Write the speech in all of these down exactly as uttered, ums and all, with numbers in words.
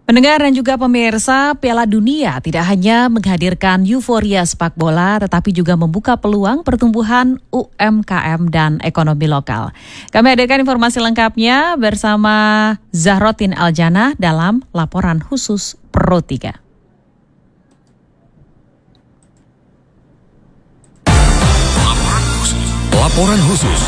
Pendengar dan juga pemirsa, Piala Dunia tidak hanya menghadirkan euforia sepak bola, tetapi juga membuka peluang pertumbuhan U M K M dan ekonomi lokal. Kami hadirkan informasi lengkapnya bersama Zahrotin Aljana dalam laporan khusus Pro tiga. Laporan khusus.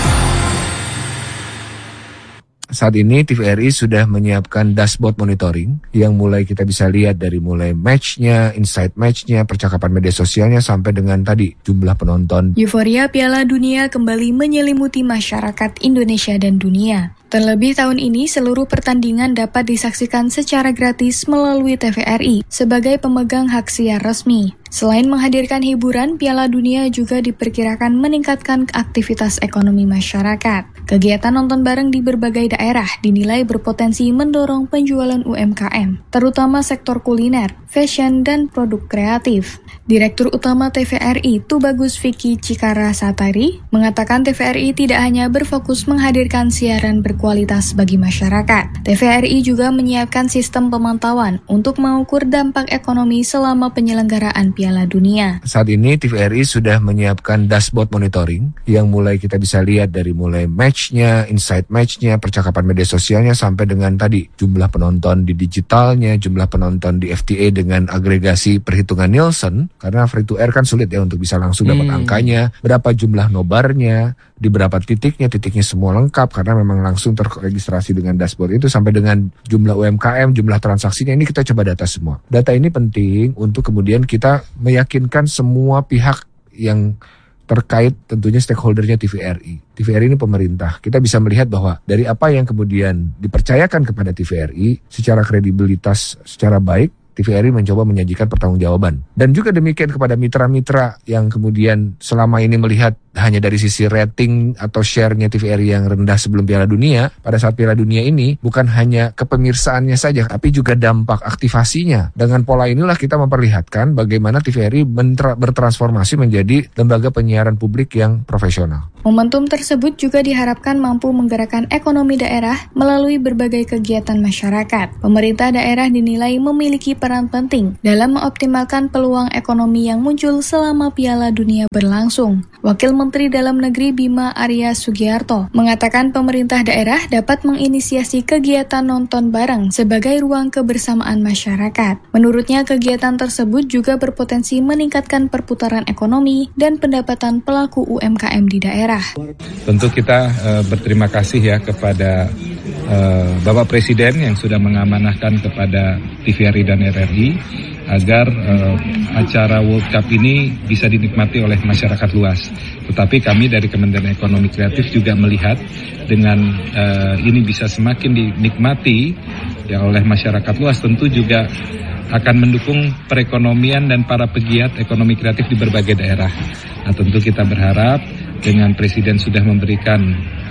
Saat ini T V R I sudah menyiapkan dashboard monitoring yang mulai kita bisa lihat dari mulai matchnya, insight matchnya, percakapan media sosialnya sampai dengan tadi jumlah penonton. Euforia Piala Dunia kembali menyelimuti masyarakat Indonesia dan dunia. Terlebih tahun ini seluruh pertandingan dapat disaksikan secara gratis melalui T V R I sebagai pemegang hak siar resmi. Selain menghadirkan hiburan, Piala Dunia juga diperkirakan meningkatkan aktivitas ekonomi masyarakat. Kegiatan nonton bareng di berbagai daerah dinilai berpotensi mendorong penjualan U M K M, terutama sektor kuliner, fashion, dan produk kreatif. Direktur Utama T V R I Tubagus Vicky Cikara Satari mengatakan T V R I tidak hanya berfokus menghadirkan siaran berkualitas bagi masyarakat. T V R I juga menyiapkan sistem pemantauan untuk mengukur dampak ekonomi selama penyelenggaraan Piala Dunia. Saat ini T V R I sudah menyiapkan dashboard monitoring yang mulai kita bisa lihat dari mulai matchnya, insight matchnya, percakapan media sosialnya sampai dengan tadi jumlah penonton di digitalnya, jumlah penonton di F T A dengan agregasi perhitungan Nielsen. Karena free to air kan sulit ya untuk bisa langsung dapat hmm. angkanya, berapa jumlah nobarnya, di berapa titiknya, titiknya semua lengkap karena memang langsung terregistrasi dengan dashboard itu sampai dengan jumlah U M K M, jumlah transaksinya, ini kita coba data semua. Data ini penting untuk kemudian kita meyakinkan semua pihak yang terkait tentunya stakeholdernya T V R I. T V R I ini pemerintah. Kita bisa melihat bahwa dari apa yang kemudian dipercayakan kepada T V R I secara kredibilitas, secara baik, T V R I mencoba menyajikan pertanggungjawaban. Dan juga demikian kepada mitra-mitra yang kemudian selama ini melihat hanya dari sisi rating atau share-nya T V R I yang rendah sebelum Piala Dunia. Pada saat Piala Dunia ini bukan hanya kepemirsaannya saja, tapi juga dampak aktivasinya. Dengan pola inilah kita memperlihatkan bagaimana T V R I mentra- bertransformasi menjadi lembaga penyiaran publik yang profesional. Momentum tersebut juga diharapkan mampu menggerakkan ekonomi daerah melalui berbagai kegiatan masyarakat. Pemerintah daerah dinilai memiliki peran penting dalam mengoptimalkan peluang ekonomi yang muncul selama Piala Dunia berlangsung. Wakil Menteri Dalam Negeri Bima Arya Sugiarto mengatakan pemerintah daerah dapat menginisiasi kegiatan nonton bareng sebagai ruang kebersamaan masyarakat. Menurutnya, kegiatan tersebut juga berpotensi meningkatkan perputaran ekonomi dan pendapatan pelaku U M K M di daerah. Tentu kita uh, berterima kasih ya kepada uh, Bapak Presiden yang sudah mengamanahkan kepada T V R I dan R R I agar uh, acara World Cup ini bisa dinikmati oleh masyarakat luas. Tetapi kami dari Kementerian Ekonomi Kreatif juga melihat dengan uh, ini bisa semakin dinikmati ya oleh masyarakat luas, tentu juga akan mendukung perekonomian dan para pegiat ekonomi kreatif di berbagai daerah. Nah, tentu kita berharap dengan Presiden sudah memberikan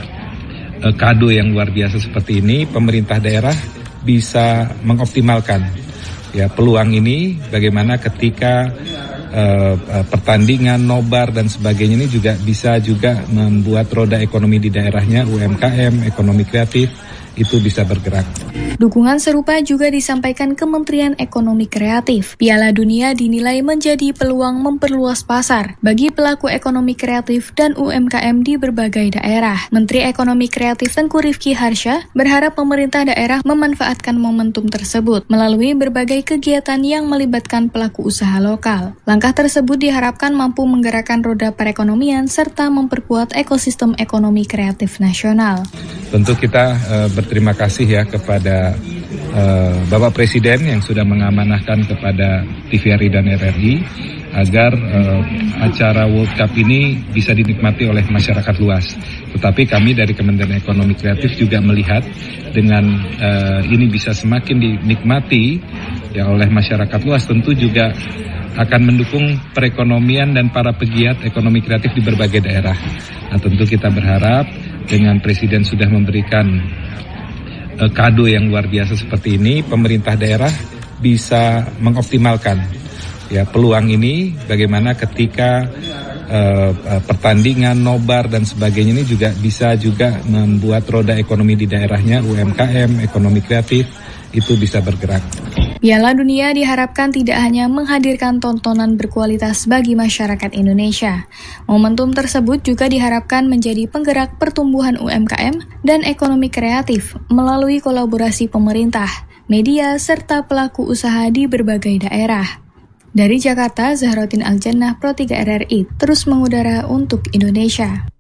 uh, kado yang luar biasa seperti ini, pemerintah daerah bisa mengoptimalkan ya peluang ini, bagaimana ketika uh, uh, pertandingan, nobar dan sebagainya ini juga bisa juga membuat roda ekonomi di daerahnya, U M K M, ekonomi kreatif, itu bisa bergerak. Dukungan serupa juga disampaikan Kementerian Ekonomi Kreatif. Piala Dunia dinilai menjadi peluang memperluas pasar bagi pelaku ekonomi kreatif dan U M K M di berbagai daerah. Menteri Ekonomi Kreatif Tengku Rifki Harsha berharap pemerintah daerah memanfaatkan momentum tersebut melalui berbagai kegiatan yang melibatkan pelaku usaha lokal. Langkah tersebut diharapkan mampu menggerakkan roda perekonomian serta memperkuat ekosistem ekonomi kreatif nasional. Tentu kita uh, berterima kasih ya kepada uh, Bapak Presiden yang sudah mengamanahkan kepada T V R I dan R R I agar uh, acara World Cup ini bisa dinikmati oleh masyarakat luas. Tetapi kami dari Kementerian Ekonomi Kreatif juga melihat dengan uh, ini bisa semakin dinikmati ya oleh masyarakat luas, tentu juga akan mendukung perekonomian dan para pegiat ekonomi kreatif di berbagai daerah. Nah, tentu kita berharap dengan Presiden sudah memberikan uh, kado yang luar biasa seperti ini, pemerintah daerah bisa mengoptimalkan ya peluang ini, bagaimana ketika uh, uh, pertandingan, nobar dan sebagainya ini juga bisa juga membuat roda ekonomi di daerahnya, U M K M, ekonomi kreatif, itu bisa bergerak. Piala Dunia diharapkan tidak hanya menghadirkan tontonan berkualitas bagi masyarakat Indonesia. Momentum tersebut juga diharapkan menjadi penggerak pertumbuhan U M K M dan ekonomi kreatif melalui kolaborasi pemerintah, media, serta pelaku usaha di berbagai daerah. Dari Jakarta, Zahrotin Aljannah, Pro tiga R R I, terus mengudara untuk Indonesia.